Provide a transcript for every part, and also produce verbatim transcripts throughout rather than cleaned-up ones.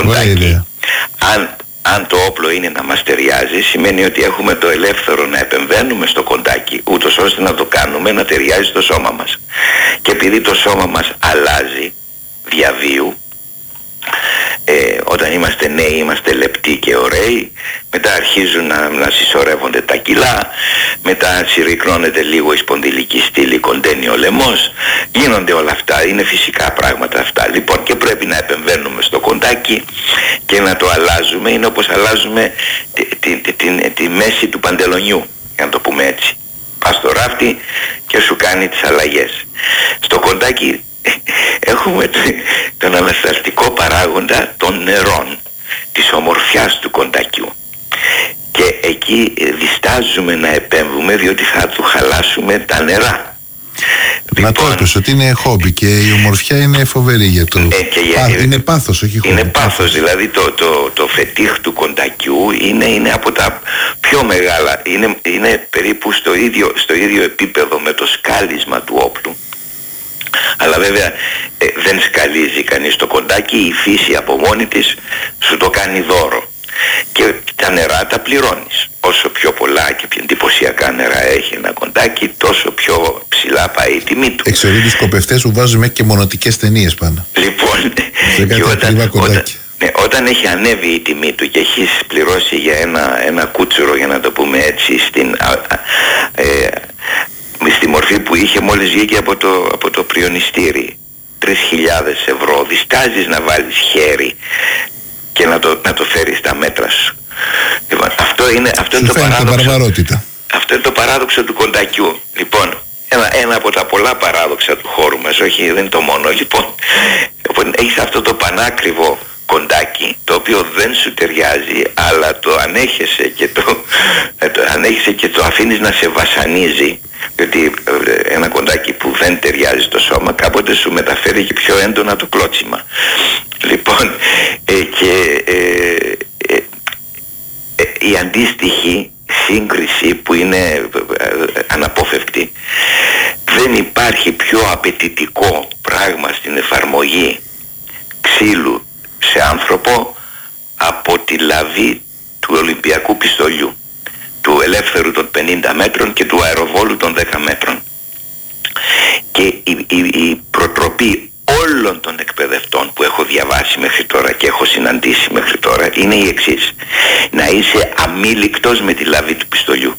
κοντάκι, αν, αν το όπλο είναι να μας ταιριάζει, σημαίνει ότι έχουμε το ελεύθερο να επεμβαίνουμε στο κοντάκι, ούτως ώστε να το κάνουμε να ταιριάζει στο σώμα μας. Και επειδή το σώμα μας αλλάζει διαβίου, Ε, όταν είμαστε νέοι είμαστε λεπτοί και ωραίοι, μετά αρχίζουν να, να συσσωρεύονται τα κιλά, μετά συρρυκνώνεται λίγο η σπονδυλική στήλη, κοντένει ο λαιμός, γίνονται όλα αυτά, είναι φυσικά πράγματα αυτά. Λοιπόν, και πρέπει να επεμβαίνουμε στο κοντάκι και να το αλλάζουμε. Είναι όπως αλλάζουμε τη, τη, τη, τη, τη μέση του παντελονιού, για να το πούμε έτσι. Πας στο ράφτη και σου κάνει τις αλλαγές. Στο κοντάκι έχουμε τον ανασταλτικό παράγοντα των νερών, της ομορφιάς του κοντακιού, και εκεί διστάζουμε να επέμβουμε διότι θα του χαλάσουμε τα νερά. Μα λοιπόν, το έπαιξε ότι είναι χόμπι και η ομορφιά είναι φοβερή για το... Ε, και για, Πά, είναι πάθος, όχι χόμπι. Είναι πάθος, δηλαδή το, το, το φετίχ του κοντακιού είναι, είναι από τα πιο μεγάλα, είναι, είναι περίπου στο ίδιο, στο ίδιο επίπεδο με το σκάλισμα του όπλου. Αλλά βέβαια ε, δεν σκαλίζει κανείς το κοντάκι, η φύση από μόνη της σου το κάνει δώρο. Και τα νερά τα πληρώνεις. Όσο πιο πολλά και πιο εντυπωσιακά νερά έχει ένα κοντάκι, τόσο πιο ψηλά πάει η τιμή του. Εξορεί τους σκοπευτές που βάζουμε και μονοτικές ταινίες πάνω. Λοιπόν, και όταν, όταν, ναι, όταν έχει ανέβει η τιμή του και έχεις πληρώσει για ένα, ένα κούτσουρο, για να το πούμε έτσι, στην... Α, α, ε, στη μορφή που είχε μόλις βγήκε από το, από το πριονιστήρι, τρεις χιλιάδες ευρώ, διστάζεις να βάλεις χέρι και να το, να το φέρεις στα μέτρα σου. Λοιπόν, αυτό είναι, αυτό είναι το παράδοξο, αυτό είναι το παράδοξο του κοντακιού. Λοιπόν, ένα, ένα από τα πολλά παράδοξα του χώρου μας, όχι, δεν είναι το μόνο. Λοιπόν, έχεις αυτό το πανάκριβο κοντάκι, το οποίο δεν σου ταιριάζει, αλλά το ανέχεσαι και το, το ανέχεσαι και το αφήνεις να σε βασανίζει, διότι ένα κοντάκι που δεν ταιριάζει στο σώμα κάποτε σου μεταφέρει και πιο έντονα το κλώτσιμα. Λοιπόν, ε, και ε, ε, ε, η αντίστοιχη σύγκριση που είναι ε, αναπόφευκτη, δεν υπάρχει πιο απαιτητικό πράγμα στην εφαρμογή ξύλου σε άνθρωπο από τη λαβή του Ολυμπιακού πιστολιού, του ελεύθερου των πενήντα μέτρων και του αεροβόλου των δέκα μέτρων. Και η, η, η προτροπή όλων των εκπαιδευτών που έχω διαβάσει μέχρι τώρα και έχω συναντήσει μέχρι τώρα είναι η εξής: να είσαι αμήλικτος με τη λαβή του πιστολιού.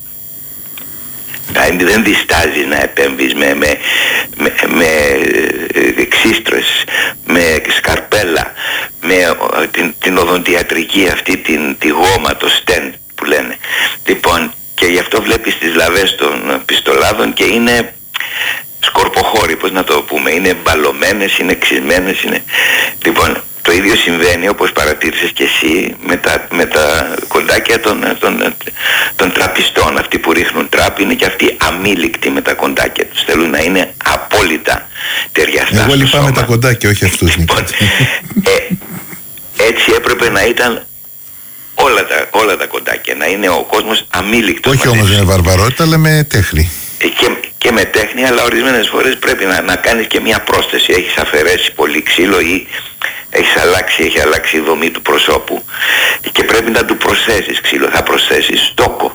Δεν διστάζεις να επέμβεις με, με, με, με ξύστρες, με σκαρπέλα, με την, την οδοντιατρική αυτή την, τη γόμα, το στεν που λένε. Λοιπόν, και γι' αυτό βλέπεις τις λαβές των πιστολάδων και είναι σκορποχώροι, πώς να το πούμε, είναι μπαλωμένες, είναι ξυσμένες, είναι... Λοιπόν, το ίδιο συμβαίνει, όπως παρατήρησες και εσύ, με τα, με τα κοντάκια των, των, των τραπιστών. Αυτοί που ρίχνουν τράπ είναι και αυτοί αμήλικτοι με τα κοντάκια τους. Θέλουν να είναι απόλυτα ταιριαστά. Εγώ λυπάμαι τα κοντάκια, όχι αυτούς. Λοιπόν, ε, έτσι έπρεπε να ήταν όλα τα, όλα τα κοντάκια, να είναι ο κόσμος αμήλικτος. Όχι όμως με βαρβαρότητα, αλλά με τέχνη. Και, και με τέχνη, αλλά ορισμένες φορές πρέπει να, να κάνεις και μια πρόσθεση. Έχεις αφαιρέσει πολύ ξύλο ή έχεις αλλάξει, έχει αλλάξει η δομή του προσώπου και πρέπει να του προσθέσεις ξύλο. Θα προσθέσεις στόκο.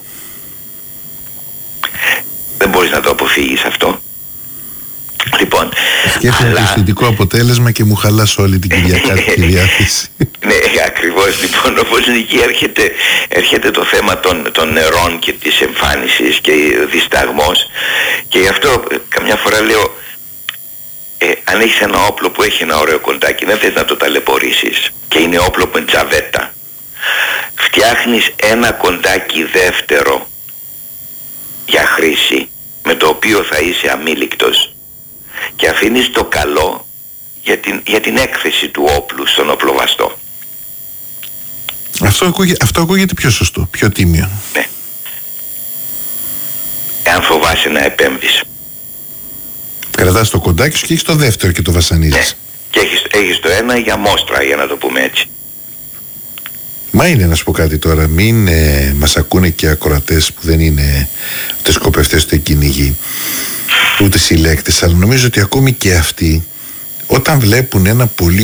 Δεν μπορείς να το αποφύγεις αυτό. Λοιπόν, σκέφτομαι αλλά... το αισθητικό αποτέλεσμα και μου χαλάς όλη την κυριακάτικη διάθεση. Ναι, ακριβώς. Λοιπόν, όπως εκεί έρχεται, έρχεται το θέμα των, των νερών και της εμφάνισης και δισταγμός, και γι' αυτό καμιά φορά λέω, ε, αν έχεις ένα όπλο που έχει ένα ωραίο κοντάκι, δεν θες να το ταλαιπωρήσεις και είναι όπλο με τζαβέτα, φτιάχνεις ένα κοντάκι δεύτερο για χρήση, με το οποίο θα είσαι αμήλικτος, και αφήνεις το καλό για την, για την έκθεση του όπλου στον οπλοβαστό. Αυτό, ακούγε, αυτό ακούγεται πιο σωστό, πιο τίμιο. Ναι. Εάν φοβάσαι να επέμβεις, κρατάς το κοντάκι σου και έχεις το δεύτερο και το βασανίζεις. Ναι. Και έχεις, έχεις το ένα για μόστρα, για να το πούμε έτσι. Μα είναι, να σου πω κάτι τώρα, μην ε, μας ακούνε και ακροατές που δεν είναι ούτε σκοπευτές ούτε κυνηγοί, ούτε συλλέκτες, αλλά νομίζω ότι ακόμη και αυτοί, όταν βλέπουν ένα πολύ